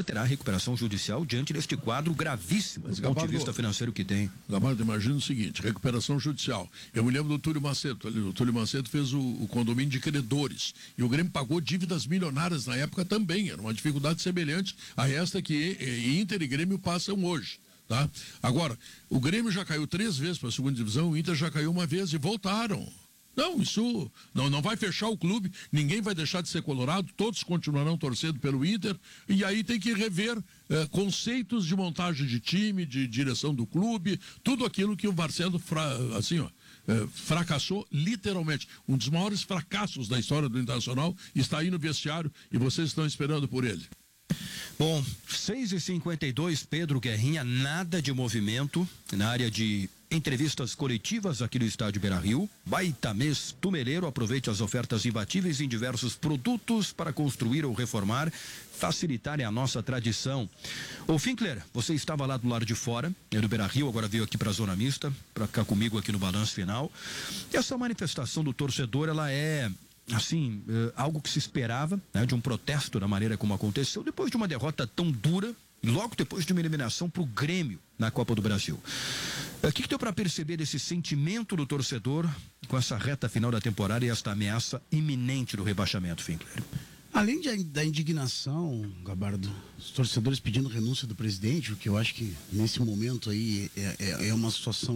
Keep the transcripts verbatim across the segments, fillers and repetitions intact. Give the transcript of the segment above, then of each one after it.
Inter terá recuperação judicial diante deste quadro gravíssimo Mas, do ponto de Gabardo, vista financeiro que tem. Gabardo, imagina o seguinte, recuperação judicial. Eu me lembro do Túlio Macedo. O Túlio Macedo fez o, o condomínio de credores. E o Grêmio pagou dívidas milionárias na época também. Era uma dificuldade semelhante a esta que Inter e Grêmio passam hoje. Tá? Agora, o Grêmio já caiu três vezes para a segunda divisão, o Inter já caiu uma vez e voltaram. Não, isso não, não vai fechar o clube, ninguém vai deixar de ser colorado, todos continuarão torcendo pelo Inter, e aí tem que rever eh, conceitos de montagem de time, de direção do clube, tudo aquilo que o Marcelo, fra, assim, ó, eh, fracassou literalmente. Um dos maiores fracassos da história do Internacional está aí no vestiário e vocês estão esperando por ele. Bom, seis e cinquenta e dois, Pedro Guerrinha, nada de movimento na área de entrevistas coletivas aqui no estádio Beira-Rio. Baita mês tumeleiro, aproveite as ofertas imbatíveis em diversos produtos para construir ou reformar, facilitarem a nossa tradição. Ô Finkler, você estava lá do lado de fora, do Beira-Rio, agora veio aqui para a zona mista, para ficar comigo aqui no balanço final. Essa manifestação do torcedor, ela é... assim, uh, algo que se esperava, né, de um protesto da maneira como aconteceu, depois de uma derrota tão dura, e logo depois de uma eliminação para o Grêmio na Copa do Brasil. O uh, que, que deu para perceber desse sentimento do torcedor com essa reta final da temporada e esta ameaça iminente do rebaixamento, Finkler? Além de, da indignação, Gabardo, os torcedores pedindo renúncia do presidente, o que eu acho que nesse momento aí é, é, é uma situação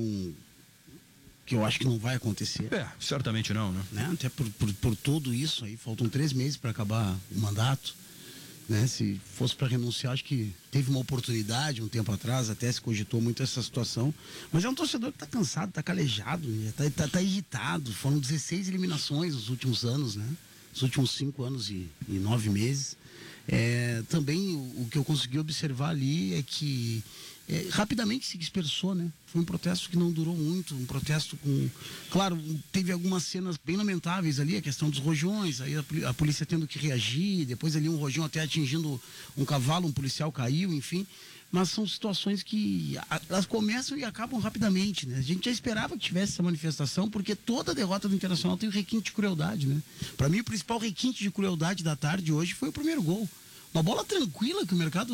que eu acho que não vai acontecer. É, certamente não, né? né? Até por, por, por tudo isso aí, faltam três meses para acabar o mandato, né? Se fosse para renunciar, acho que teve uma oportunidade um tempo atrás, até se cogitou muito essa situação, mas é um torcedor que está cansado, está calejado, está tá, tá irritado. Foram dezesseis eliminações nos últimos anos, né? Nos últimos cinco anos e, e nove meses. É, também o, o que eu consegui observar ali é que é, rapidamente se dispersou, né? Foi um protesto que não durou muito, um protesto com... Claro, teve algumas cenas bem lamentáveis ali, a questão dos rojões, aí a, a polícia tendo que reagir, depois ali um rojão até atingindo um cavalo, um policial caiu, enfim. Mas são situações que a, elas começam e acabam rapidamente, né? A gente já esperava que tivesse essa manifestação, porque toda derrota do Internacional tem o requinte de crueldade, né? Para mim, o principal requinte de crueldade da tarde hoje foi o primeiro gol. Uma bola tranquila que o mercado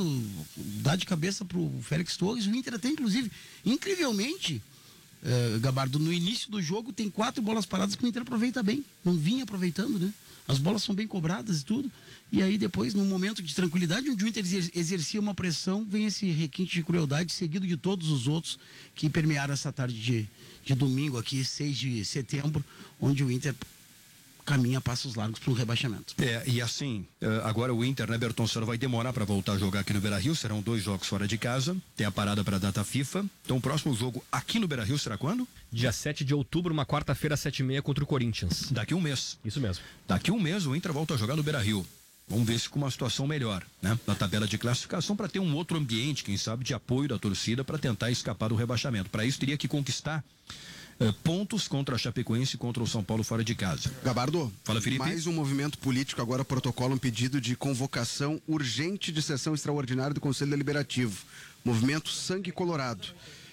dá de cabeça pro Félix Torres. O Inter até, inclusive, incrivelmente, eh, Gabardo, no início do jogo tem quatro bolas paradas que o Inter aproveita bem. Não vinha aproveitando, né? As bolas são bem cobradas e tudo. E aí depois, num momento de tranquilidade, onde o Inter exercia uma pressão, vem esse requinte de crueldade, seguido de todos os outros que permearam essa tarde de, de domingo aqui, seis de setembro, onde o Inter caminha a passos largos para um rebaixamento. É, e assim, agora o Inter, né, Bertoncello, vai demorar para voltar a jogar aqui no Beira-Rio, serão dois jogos fora de casa, tem a parada para a data FIFA, então o próximo jogo aqui no Beira-Rio será quando? Dia sete de outubro, uma quarta-feira, sete e meia, contra o Corinthians. Daqui um mês. Isso mesmo. Daqui um mês o Inter volta a jogar no Beira-Rio. Vamos ver se com uma situação melhor, né? Na tabela de classificação, para ter um outro ambiente, quem sabe, de apoio da torcida para tentar escapar do rebaixamento. Para isso teria que conquistar Uh, pontos contra a Chapecoense e contra o São Paulo fora de casa. Gabardo, fala, Felipe. Mais um movimento político agora protocola um pedido de convocação urgente de sessão extraordinária do Conselho Deliberativo. Movimento Sangue Colorado.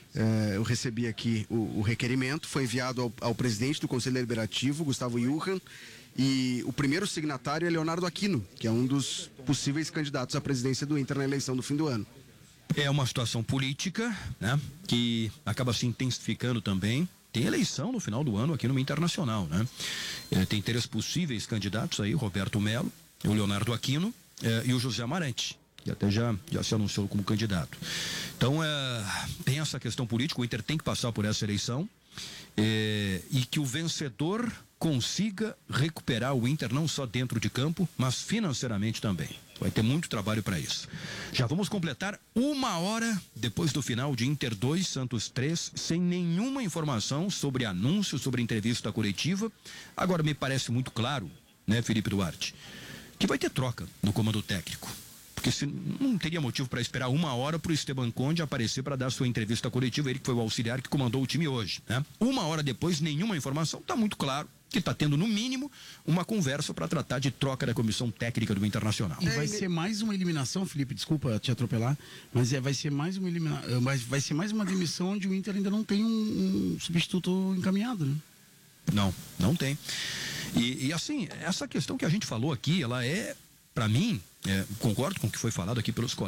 É, eu recebi aqui o, o requerimento, foi enviado ao, ao presidente do Conselho Deliberativo, Gustavo Johann, e o primeiro signatário é Leonardo Aquino, que é um dos possíveis candidatos à presidência do Inter na eleição do fim do ano. É uma situação política, né, que acaba se intensificando também. Tem eleição no final do ano aqui no Internacional, né? É, tem três possíveis candidatos aí, Roberto Melo, o Leonardo Aquino é, e o José Amarante, que até já, já se anunciou como candidato. Então, é, tem essa questão política, o Inter tem que passar por essa eleição é, e que o vencedor consiga recuperar o Inter não só dentro de campo, mas financeiramente também. Vai ter muito trabalho para isso. Já vamos completar uma hora depois do final de Inter dois, Santos três, sem nenhuma informação sobre anúncio, sobre entrevista coletiva. Agora me parece muito claro, né, Felipe Duarte, que vai ter troca no comando técnico. Porque se, não teria motivo para esperar uma hora para o Esteban Conde aparecer para dar sua entrevista coletiva, ele que foi o auxiliar que comandou o time hoje, né? Uma hora depois, nenhuma informação, está muito claro que está tendo, no mínimo, uma conversa para tratar de troca da comissão técnica do Internacional. E vai ser mais uma eliminação, Felipe, desculpa te atropelar, mas é, vai ser mais uma eliminação, vai, vai ser mais uma demissão onde o Inter ainda não tem um, um substituto encaminhado, né? Não, não tem. E, e assim, essa questão que a gente falou aqui, ela é, para mim, é, concordo com o que foi falado aqui pelos colegas,